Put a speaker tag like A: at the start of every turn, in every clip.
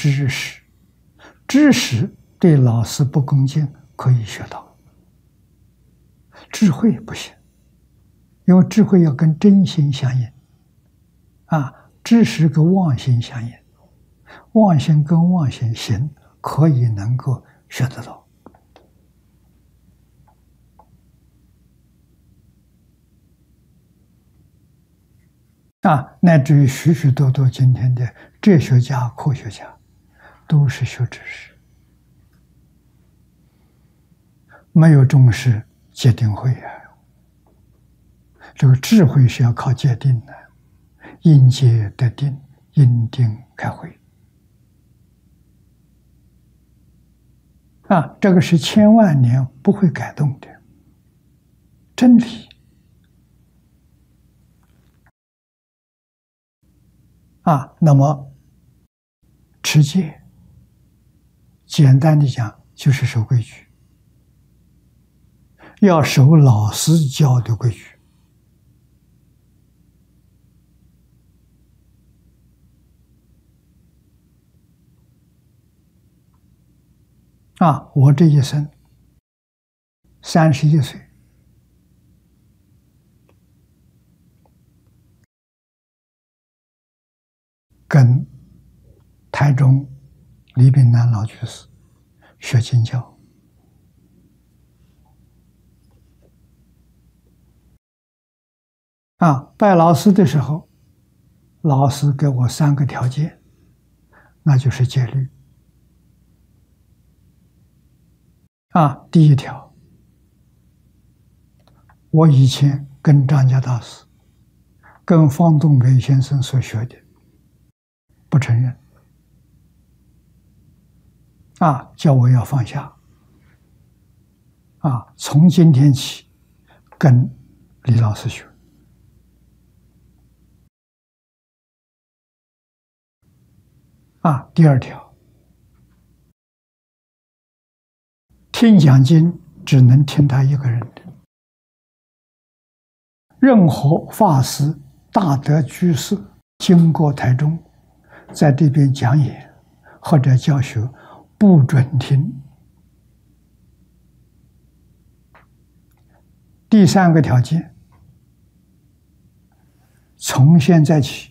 A: 知识，知识对老师不恭敬可以学到，智慧不行，因为智慧要跟真心相应，知识跟妄心相应，妄心跟妄心行可以能够学得到。乃至于许许多多今天的哲学家、科学家，都是学知识，没有重视戒定慧这个智慧是要靠戒定的，因戒得定，因定开慧这个是千万年不会改动的真理那么持戒，简单的讲就是守规矩，要守老师教的规矩我这一生31岁，跟台中李炳南老居士学经教拜老师的时候，老师给我3个条件，那就是戒律第一条，我以前跟张家大师、跟方东培先生所学的不承认叫我要放下从今天起跟李老师学第二条，听讲经只能听他一个人的，任何法师、大德居士经过台中，在这边讲演或者教学，不准听。第3个条件，从现在起，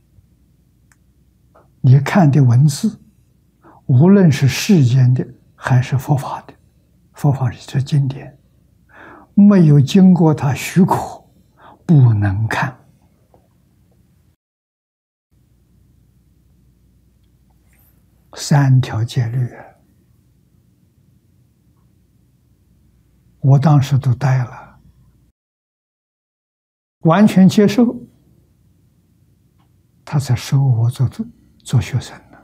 A: 你看的文字，无论是世间的还是佛法的，佛法是经典，没有经过他许可，不能看。3条戒律，我当时都呆了，完全接受，他才收我做学生呢。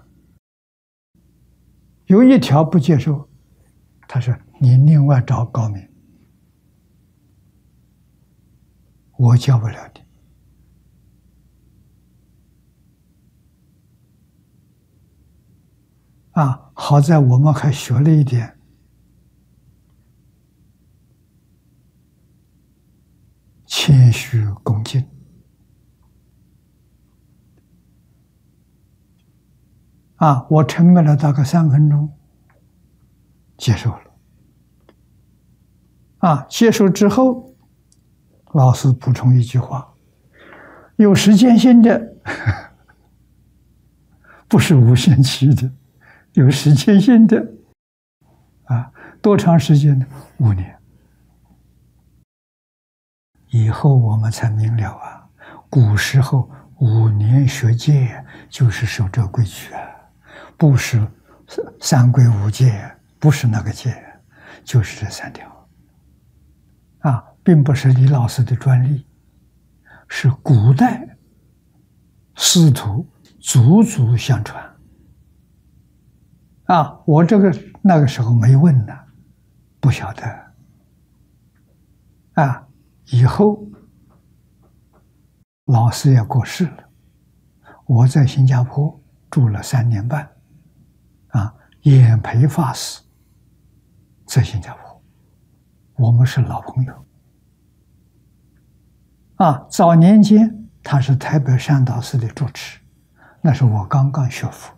A: 有一条不接受，他说你另外找高明，我教不了你。好在我们还学了一点谦虚恭敬我沉默了大概3分钟，接受了接受之后，老师补充一句话，有时间性的不是无限期的，有时间性的多长时间呢？5年。以后我们才明了古时候5年学戒就是守这规矩不是3规5戒，不是那个戒，就是这3条并不是李老师的专利，是古代师徒祖祖相传我这个那个时候没问呢，不晓得以后老师也过世了，我在新加坡住了3年半演培法师在新加坡，我们是老朋友早年间他是台北善导寺的住持，那是我刚刚学佛